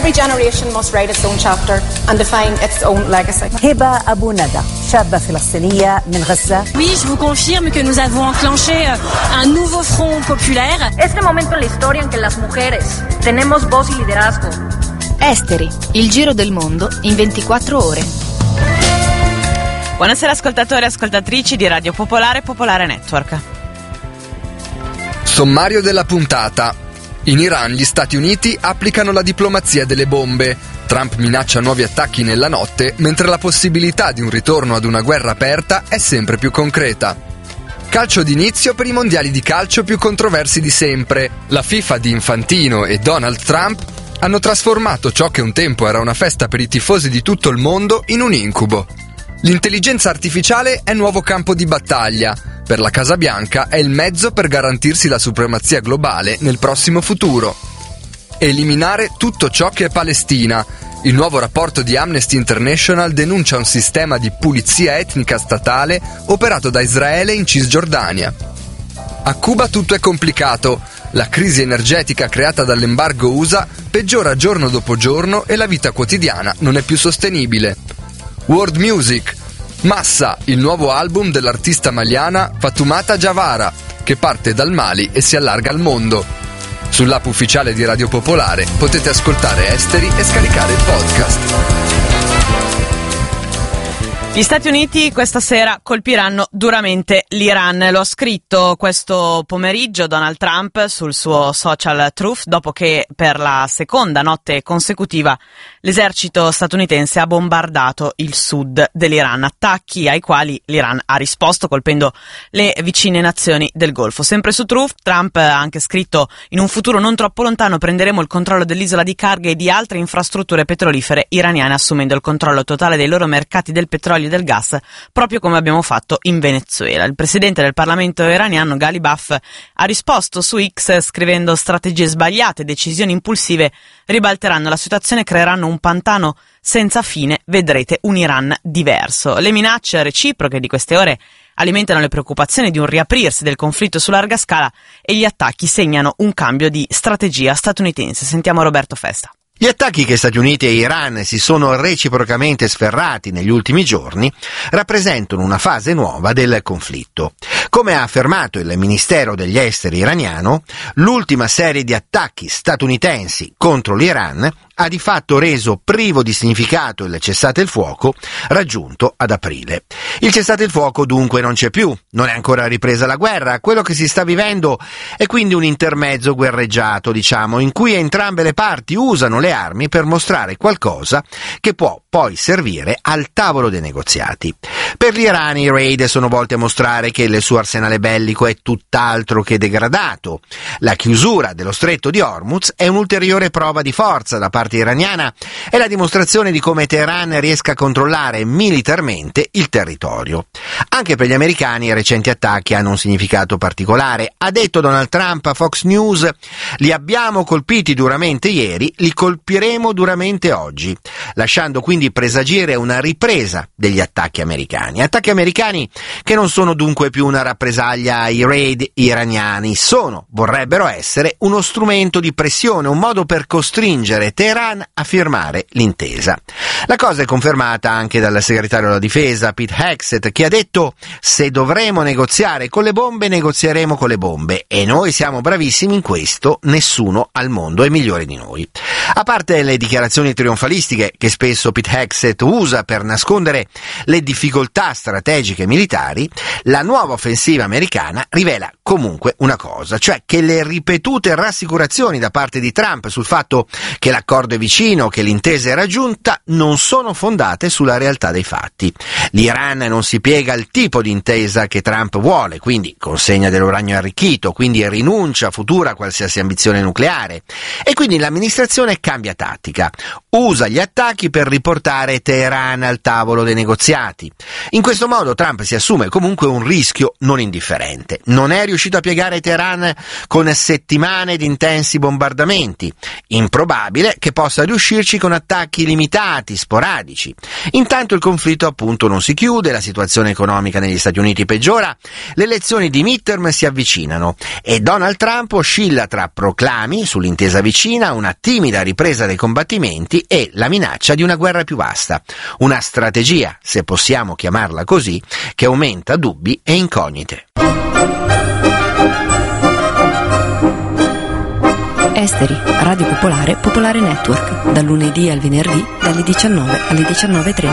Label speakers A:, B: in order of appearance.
A: Every generation must write its own chapter and define its own legacy.
B: هبة أبو ندى شابة فلسطينية من غزة.
C: Oui, je vous confirme que nous avons enclenché un nouveau front populaire.
D: Este momento en la historia en que las mujeres tenemos voz y liderazgo.
E: Esteri, il giro del mondo in 24 ore.
F: Buonasera ascoltatori e ascoltatrici di Radio Popolare Popolare Network.
G: Sommario della puntata. In Iran gli Stati Uniti applicano la diplomazia delle bombe. Trump minaccia nuovi attacchi nella notte, mentre la possibilità di un ritorno ad una guerra aperta è sempre più concreta. Calcio d'inizio per i mondiali di calcio più controversi di sempre. La FIFA di Infantino e Donald Trump hanno trasformato ciò che un tempo era una festa per i tifosi di tutto il mondo in un incubo. L'intelligenza artificiale è nuovo campo di battaglia. Per la Casa Bianca è il mezzo per garantirsi la supremazia globale nel prossimo futuro. Eliminare tutto ciò che è Palestina. Il nuovo rapporto di Amnesty International denuncia un sistema di pulizia etnica statale operato da Israele in Cisgiordania. A Cuba tutto è complicato. La crisi energetica creata dall'embargo USA peggiora giorno dopo giorno e la vita quotidiana non è più sostenibile. World Music. Massa, il nuovo album dell'artista maliana Fatoumata Jawara, che parte dal Mali e si allarga al mondo. Sull'app ufficiale di Radio Popolare potete ascoltare Esteri e scaricare il podcast.
F: Gli Stati Uniti questa sera colpiranno duramente l'Iran. Lo ha scritto questo pomeriggio Donald Trump sul suo social Truth, dopo che per la seconda notte consecutiva l'esercito statunitense ha bombardato il sud dell'Iran, attacchi ai quali l'Iran ha risposto colpendo le vicine nazioni del Golfo. Sempre su Truth, Trump ha anche scritto: in un futuro non troppo lontano prenderemo il controllo dell'isola di Karga e di altre infrastrutture petrolifere iraniane, assumendo il controllo totale dei loro mercati del petrolio e del gas, proprio come abbiamo fatto in Venezuela. Il presidente del Parlamento iraniano Ghalibaf ha risposto su X scrivendo: strategie sbagliate, decisioni impulsive ribalteranno la situazione e creeranno un pantano senza fine, vedrete un Iran diverso. Le minacce reciproche di queste ore alimentano le preoccupazioni di un riaprirsi del conflitto su larga scala e gli attacchi segnano un cambio di strategia statunitense. Sentiamo Roberto Festa.
H: Gli attacchi che Stati Uniti e Iran si sono reciprocamente sferrati negli ultimi giorni rappresentano una fase nuova del conflitto. Come ha affermato il Ministero degli Esteri iraniano, l'ultima serie di attacchi statunitensi contro l'Iran ha di fatto reso privo di significato il cessate il fuoco raggiunto ad aprile. Il cessate il fuoco dunque non c'è più, non è ancora ripresa la guerra, quello che si sta vivendo è quindi un intermezzo guerreggiato, in cui entrambe le parti usano le armi per mostrare qualcosa che può poi servire al tavolo dei negoziati. Per gli irani i raid sono volti a mostrare che il suo arsenale bellico è tutt'altro che degradato. La chiusura dello stretto di Hormuz è un'ulteriore prova di forza da parte iraniana e la dimostrazione di come Teheran riesca a controllare militarmente il territorio. Anche per gli americani i recenti attacchi hanno un significato particolare. Ha detto Donald Trump a Fox News: li abbiamo colpiti duramente ieri, li colpiremo duramente oggi, lasciando quindi presagire una ripresa degli attacchi americani. Attacchi americani che non sono dunque più una rappresaglia ai raid iraniani, vorrebbero essere uno strumento di pressione, un modo per costringere Teheran a firmare l'intesa. La cosa è confermata anche dal segretario della difesa Pete Hegseth, che ha detto: se dovremo negoziare con le bombe, negozieremo con le bombe, e noi siamo bravissimi in questo, nessuno al mondo è migliore di noi. A parte le dichiarazioni trionfalistiche che spesso Pete Hegseth usa per nascondere le difficoltà strategiche e militari, la nuova offensiva americana rivela comunque una cosa, cioè che le ripetute rassicurazioni da parte di Trump sul fatto che l'accordo è vicino, che l'intesa è raggiunta, non sono fondate sulla realtà dei fatti. L'Iran non si piega al tipo di intesa che Trump vuole, quindi consegna dell'uranio arricchito, quindi rinuncia futura a qualsiasi ambizione nucleare, e quindi l'amministrazione cambia tattica, usa gli attacchi per riportare Teheran al tavolo dei negoziati. In questo modo Trump si assume comunque un rischio non indifferente. Non è riuscito a piegare Teheran con settimane di intensi bombardamenti. Improbabile che possa riuscirci con attacchi limitati, sporadici. Intanto il conflitto appunto non si chiude, la situazione economica negli Stati Uniti peggiora, le elezioni di midterm si avvicinano e Donald Trump oscilla tra proclami sull'intesa vicina, una timida ripresa dei combattimenti e la minaccia di una guerra più vasta. Una strategia, se possiamo chiamarla così, che aumenta dubbi e incognite.
I: Esteri, Radio Popolare, Popolare Network, dal lunedì al venerdì, dalle 19 alle 19:30.